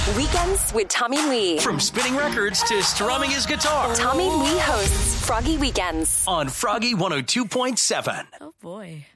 Weekends with Tommy Lee. From spinning records to strumming his guitar. Tommy Lee hosts Froggy Weekends on Froggy 102.7. Oh, boy.